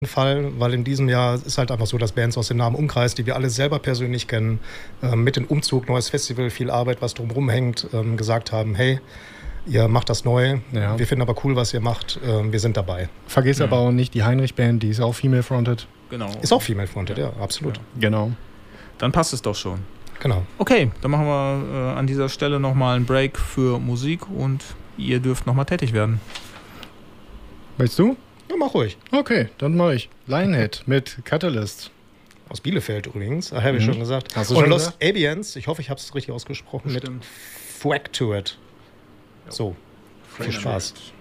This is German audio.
Fall, weil in diesem Jahr ist halt einfach so, dass Bands aus dem nahen Umkreis, die wir alle selber persönlich kennen, mit dem Umzug, neues Festival, viel Arbeit, was drumherum hängt, gesagt haben, hey, ihr macht das neu, wir finden aber cool, was ihr macht, wir sind dabei. Vergiss aber auch nicht die Heinrich-Band, die ist auch female-fronted. Genau. Ist auch female-fronted, ja, absolut. Ja. Genau. Dann passt es doch schon. Genau. Okay, dann machen wir an dieser Stelle nochmal einen Break für Musik und ihr dürft nochmal tätig werden. Willst du? Ja, mach ruhig. Okay, dann mach ich. Lionhead mit Catalyst. Aus Bielefeld übrigens, habe ich schon gesagt. Hast du und schon Lost gesagt? Avians, ich hoffe, ich habe es richtig ausgesprochen, Stimmt. mit Thwack to It. So, viel Spaß.